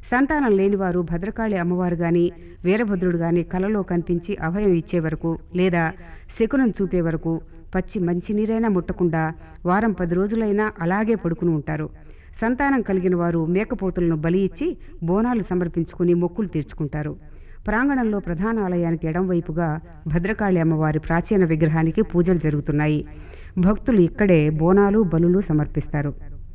సంతానం లేనివారు భద్రకాళి అమ్మవారు గాని వీరభద్రుడు గాని కలలో కనిపించి అభయం ఇచ్చే వరకు లేదా శకునం చూపే వరకు పచ్చి మంచినీరైనా ముట్టకుండా వారం 10 రోజులైనా అలాగే పడుకుని ఉంటారు. సంతానం కలిగిన వారు మేకపోతులను బలి ఇచ్చి బోనాలు సమర్పించుకుని మొక్కులు తీర్చుకుంటారు. ప్రాంగణంలో ప్రధాన ఆలయానికి ఎడంవైపుగా భద్రకాళి అమ్మవారి ప్రాచీన విగ్రహానికి పూజలు జరుగుతున్నాయి. భక్తులు ఇక్కడే బోనాలు బలులు సమర్పిస్తారు.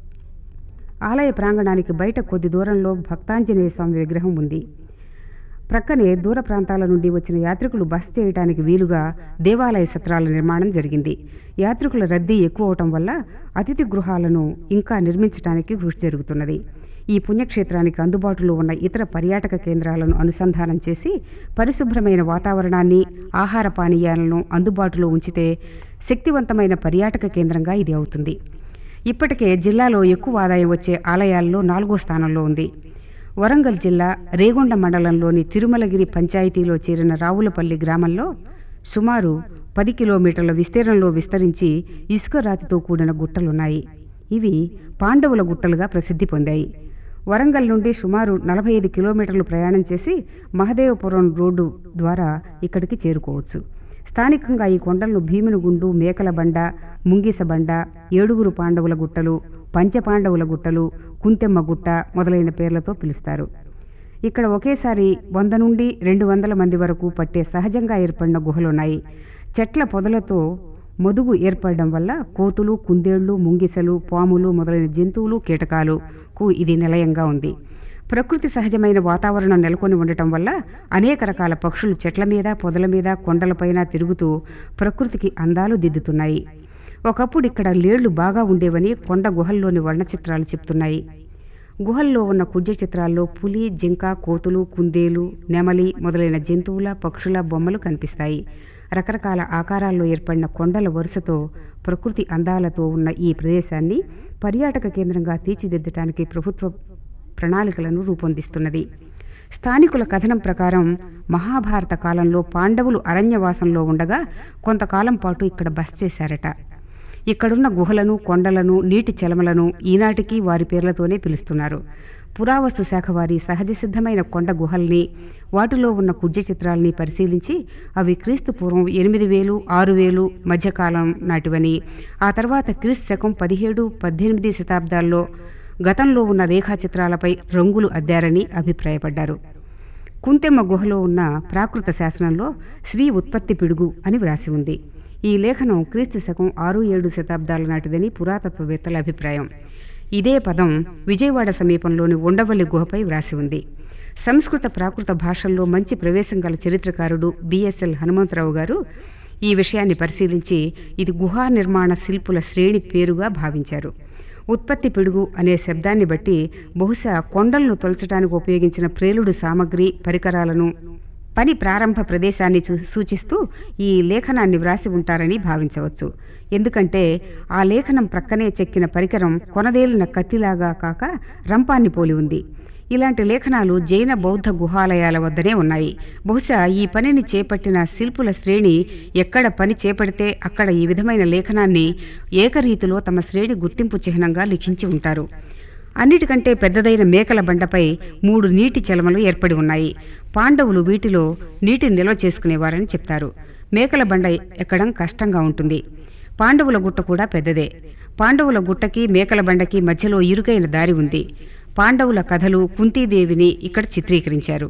ఆలయ ప్రాంగణానికి బయట కొద్ది దూరంలో భక్తాంజనేయ స్వామి విగ్రహం ఉంది. ప్రక్కనే దూర ప్రాంతాల నుండి వచ్చిన యాత్రికులు బస చేయడానికి వీలుగా దేవాలయ సత్రాల నిర్మాణం జరిగింది. యాత్రికుల రద్దీ ఎక్కువ అవటం వల్ల అతిథి గృహాలను ఇంకా నిర్మించడానికి కృషి జరుగుతున్నది. ఈ పుణ్యక్షేత్రానికి అందుబాటులో ఉన్న ఇతర పర్యాటక కేంద్రాలను అనుసంధానం చేసి పరిశుభ్రమైన వాతావరణాన్ని, ఆహార పానీయాలను అందుబాటులో ఉంచితే శక్తివంతమైన పర్యాటక కేంద్రంగా ఇది అవుతుంది. ఇప్పటికే జిల్లాలో ఎక్కువ ఆదాయం వచ్చే ఆలయాల్లో 4వ స్థానంలో ఉంది. వరంగల్ జిల్లా రేగొండ మండలంలోని తిరుమలగిరి పంచాయతీలో చేరిన రావులపల్లి గ్రామంలో సుమారు 10 కిలోమీటర్ల విస్తీర్ణంలో విస్తరించి ఇసుక రాతితో కూడిన గుట్టలున్నాయి. ఇవి పాండవుల గుట్టలుగా ప్రసిద్ధి పొందాయి. వరంగల్ నుండి సుమారు 45 కిలోమీటర్లు ప్రయాణం చేసి మహదేవపురం రోడ్డు ద్వారా ఇక్కడికి చేరుకోవచ్చు. స్థానికంగా ఈ కొండలను భీమునిగుండు, మేకల బండ, ముంగిస బండ, 7 పాండవుల గుట్టలు, పంచపాండవుల గుట్టలు, కుంతెమ్మ గుట్ట మొదలైన పేర్లతో పిలుస్తారు. ఇక్కడ ఒకేసారి 100 నుండి 200 మంది వరకు పట్టే సహజంగా ఏర్పడిన గుహలున్నాయి. చెట్ల పొదలతో మొదుగు ఏర్పడడం వల్ల కోతులు, కుందేళ్లు, ముంగిసలు, పాములు మొదలైన జంతువులు, కీటకాలకు ఇది నిలయంగా ఉంది. ప్రకృతి సహజమైన వాతావరణం నెలకొని ఉండటం వల్ల అనేక రకాల పక్షులు చెట్ల మీద, పొదల మీద, కొండలపైన తిరుగుతూ ప్రకృతికి అందాలు దిద్దుతున్నాయి. ఒకప్పుడు ఇక్కడ లేళ్లు బాగా ఉండేవని కొండ గుహల్లోని వర్ణచిత్రాలు చెప్తున్నాయి. గుహల్లో ఉన్న కుడ్య చిత్రాల్లో పులి, జింక, కోతులు, కుందేలు, నెమలి మొదలైన జంతువుల, పక్షుల బొమ్మలు కనిపిస్తాయి. రకరకాల ఆకారాల్లో ఏర్పడిన కొండల వరుసతో ప్రకృతి అందాలతో ఉన్న ఈ ప్రదేశాన్ని పర్యాటక కేంద్రంగా తీర్చిదిద్దటానికి ప్రభుత్వ ప్రణాళికలను రూపొందిస్తున్నది. స్థానికుల కథనం ప్రకారం మహాభారత కాలంలో పాండవులు అరణ్యవాసంలో ఉండగా కొంతకాలం పాటు ఇక్కడ బస చేశారట. ఇక్కడున్న గుహలను, కొండలను, నీటి చలమలను ఈనాటికి వారి పేర్లతోనే పిలుస్తున్నారు. పురావస్తు శాఖ వారి సహజ సిద్ధమైన కొండ గుహల్ని, వాటిలో ఉన్న కుడ్య చిత్రాల్ని పరిశీలించి అవి క్రీస్తు పూర్వం 8000, 6000 మధ్యకాలం నాటివని, ఆ తర్వాత క్రీస్తు శకం 17, 18 శతాబ్దాల్లో గతంలో ఉన్న రేఖాచిత్రాలపై రంగులు అద్దారని అభిప్రాయపడ్డారు. కుంతెమ్మ గుహలో ఉన్న ప్రాకృత శాసనంలో శ్రీ ఉత్పత్తి పిడుగు అని వ్రాసి ఉంది. ఈ లేఖనం క్రీస్తు శకం 6-7 శతాబ్దాల నాటిదని పురాతత్వవేత్తల అభిప్రాయం. ఇదే పదం విజయవాడ సమీపంలోని ఉండవల్లి గుహపై వ్రాసి ఉంది. సంస్కృత ప్రాకృత భాషల్లో మంచి ప్రవేశం గల చరిత్రకారుడు బిఎస్ఎల్ హనుమంతరావు గారు ఈ విషయాన్ని పరిశీలించి ఇది గుహా నిర్మాణ శిల్పుల శ్రేణి పేరుగా భావించారు. ఉత్పత్తి పిడుగు అనే శబ్దాన్ని బట్టి బహుశా కొండలను తొలచడానికి ఉపయోగించిన ప్రేలుడు సామగ్రి, పరికరాలను, పని ప్రారంభ ప్రదేశాన్ని సూచిస్తూ ఈ లేఖనాన్ని వ్రాసి ఉంటారని భావించవచ్చు. ఎందుకంటే ఆ లేఖనం ప్రక్కనే చెక్కిన పరికరం కొనదేలిన కత్తిలాగా కాక రంపాన్ని పోలి ఉంది. ఇలాంటి లేఖనాలు జైన, బౌద్ధ గుహాలయాల వద్దనే ఉన్నాయి. బహుశా ఈ పనిని చేపట్టిన శిల్పుల శ్రేణి ఎక్కడ పని చేపడితే అక్కడ ఈ విధమైన లేఖనాన్ని ఏకరీతిలో తమ శ్రేణి గుర్తింపు చిహ్నంగా లిఖించి ఉంటారు. అన్నిటికంటే పెద్దదైన మేకల బండపై 3 నీటి చలమలు ఏర్పడి ఉన్నాయి. పాండవులు వీటిలో నీటిని నిల్వ చేసుకునేవారని చెప్తారు. మేకల బండ ఎక్కడం కష్టంగా ఉంటుంది. పాండవుల గుట్ట కూడా పెద్దదే. పాండవుల గుట్టకి మేకల బండకి మధ్యలో ఇరుకైన దారి ఉంది. పాండవుల కథలు, కుంతీదేవిని ఇక్కడ చిత్రీకరించారు.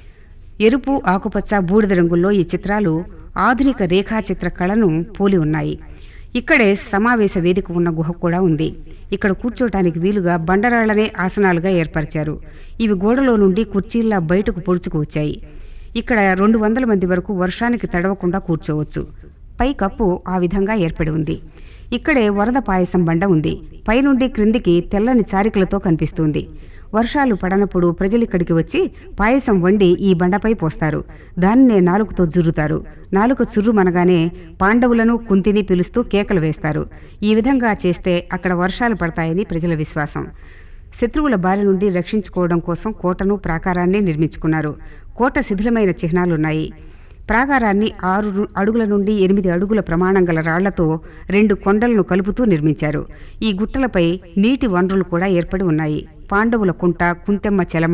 ఎరుపు, ఆకుపచ్చ, బూడిద రంగుల్లో ఈ చిత్రాలు ఆధునిక రేఖాచిత్ర కళను పోలి ఉన్నాయి. ఇక్కడే సమావేశ వేదిక ఉన్న గుహ కూడా ఉంది. ఇక్కడ కూర్చోటానికి వీలుగా బండరాళ్లనే ఆసనాలుగా ఏర్పరిచారు. ఇవి గోడలో నుండి కుర్చీల్లా బయటకు పొడుచుకు వచ్చాయి. ఇక్కడ 200 మంది వరకు వర్షానికి తడవకుండా కూర్చోవచ్చు. పై కప్పు ఆ విధంగా ఏర్పడి ఉంది. ఇక్కడే వరద పాయసం బండ ఉంది. పైనుండి క్రిందికి తెల్లని చారికలతో కనిపిస్తుంది. వర్షాలు పడనప్పుడు ప్రజలిక్కడికి వచ్చి పాయసం వండి ఈ బండపై పోస్తారు. దాన్నే నాలుకతో జుర్రుతారు. నాలుక చుర్రుమనగానే పాండవులను, కుంతిని పిలుస్తూ కేకలు వేస్తారు. ఈ విధంగా చేస్తే అక్కడ వర్షాలు పడతాయని ప్రజల విశ్వాసం. శత్రువుల బారి నుండి రక్షించుకోవడం కోసం కోటను, ప్రాకారాన్ని నిర్మించుకున్నారు. కోట శిథిలమైన చిహ్నాలున్నాయి. ప్రాకారాన్ని 6 అడుగుల నుండి 8 అడుగుల ప్రమాణం గల రాళ్లతో 2 కొండలను కలుపుతూ నిర్మించారు. ఈ గుట్టలపై నీటి వనరులు కూడా ఏర్పడి ఉన్నాయి. పాండవుల కుంట, కుంతెమ్మ చలమ